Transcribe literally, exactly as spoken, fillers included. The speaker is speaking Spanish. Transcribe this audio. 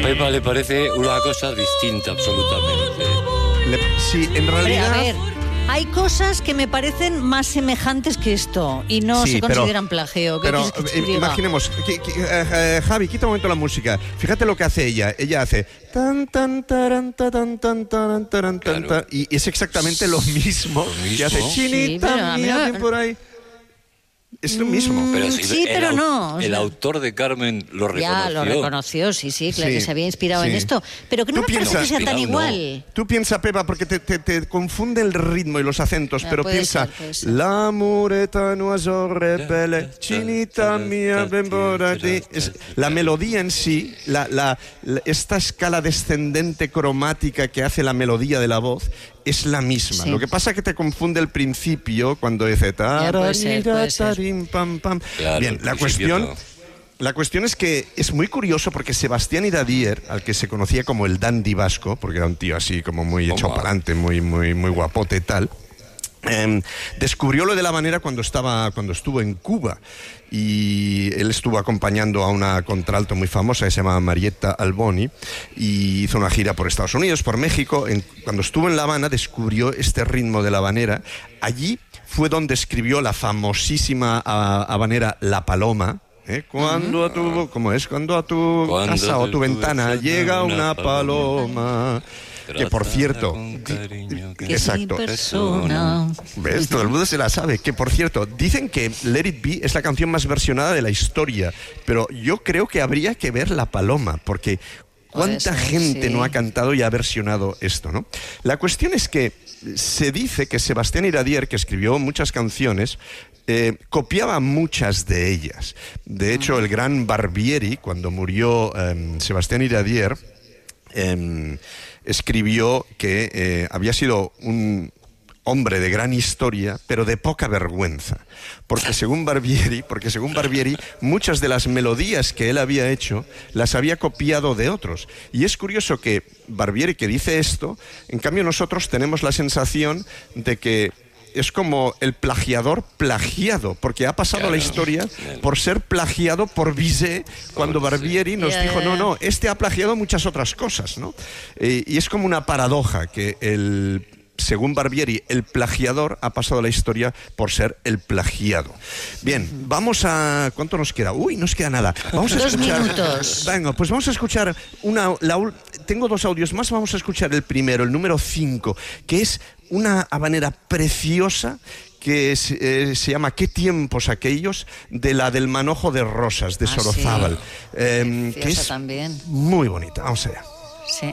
Pepa le parece una cosa distinta absolutamente. Le, sí, en realidad... A ver, hay cosas que me parecen más semejantes que esto y no sí, se consideran pero, plagio. ¿Qué pero quieres que te eh, diga? imaginemos, que, que, uh, uh, Javi, quita un momento la música. Fíjate lo que hace ella. Ella hace tan tan taran tan tan taran taran tan tan y es exactamente lo mismo, lo mismo. que hace Chinita sí, mía, no... ven por ahí. Es lo mismo. Pero sí, sí pero el, no. O el sea, autor de Carmen lo reconoció. Ya, lo reconoció, sí, sí, claro Sí, que se había inspirado sí. en esto. Pero que no Tú me parece piensa- que sea tan Inspirado, no. igual. Tú piensa, Pepa, porque te, te, te confunde el ritmo y los acentos, Ah, pero puede piensa, ser, puede ser. la mureta no rebele, chinita mía, ven por aquí. Es, la melodía en sí, la, la, la- esta escala descendente cromática que hace la melodía de la voz, es la misma. Sí. Lo que pasa es que te confunde el principio cuando dice Ya, puede ser, puede ser. tarim, pam, pam. Claro, Bien, el la principio cuestión... no. La cuestión es que es muy curioso porque Sebastián Iradier, al que se conocía como el dandy vasco, porque era un tío así como muy hecho Toma. para adelante, muy, muy, muy guapote y tal, eh, descubrió lo de la Habanera cuando, estaba, cuando estuvo en Cuba. Y él estuvo acompañando a una contralto muy famosa que se llama Marietta Alboni y hizo una gira por Estados Unidos, por México. En, cuando estuvo en La Habana descubrió este ritmo de la habanera. Allí fue donde escribió la famosísima ah, habanera La Paloma. ¿Eh? Cuando a tu, ¿cómo es? Cuando a tu Cuando casa o a de tu tu ventana ventana llega una una paloma. paloma. Que por cierto, Con cariño, que Que sin exacto. persona. ¿Ves? Todo el mundo se la sabe. Que por cierto, dicen que Let It Be es la canción más versionada de la historia, pero yo creo que habría que ver La Paloma, porque ¿cuánta Puede ser, gente sí. no ha cantado y ha versionado esto, no? La cuestión es que se dice que Sebastián Iradier, que escribió muchas canciones, eh, copiaba muchas de ellas. De hecho, el gran Barbieri, cuando murió eh, Sebastián Iradier, eh, escribió que eh, había sido un hombre de gran historia, pero de poca vergüenza, porque según Barbieri, porque según Barbieri, muchas de las melodías que él había hecho las había copiado de otros. Y es curioso que Barbieri, que dice esto, en cambio nosotros tenemos la sensación de que es como el plagiador plagiado, porque ha pasado Claro. la historia por ser plagiado por Bizet, cuando Barbieri nos Ya, dijo, ya, no, ya. no, este ha plagiado muchas otras cosas, ¿no? Eh, y es como una paradoja que el... Según Barbieri, el plagiador ha pasado a la historia por ser el plagiado. Bien, vamos a... ¿Cuánto nos queda? Uy, no nos queda nada. Vamos a Dos escuchar... minutos. Venga, pues vamos a escuchar una... La, ul- tengo dos audios más, vamos a escuchar el primero, el número cinco, que es una habanera preciosa que se, eh, se llama ¿Qué tiempos aquellos? De la del Manojo de Rosas, de Ah, sí. Sorozábal. Eh, que Preciosa es también. muy bonita. Vamos allá. Sí.